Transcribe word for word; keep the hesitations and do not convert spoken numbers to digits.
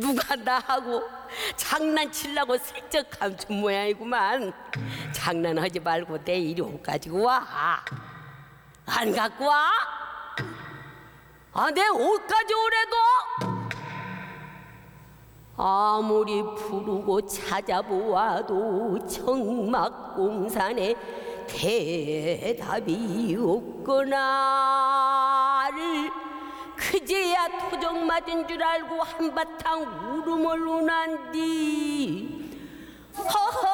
누가 나하고 장난치려고 슬쩍 감춘 모양이구만. 장난하지 말고 내 이리 옷 가지고 와. 안 갖고 와? 아, 내 옷 가져오래도 아무리 부르고 찾아보아도 청막공산에 대답이 없거나를 그제야 토적 맞은 줄 알고 한바탕 울음을 우난디. 허허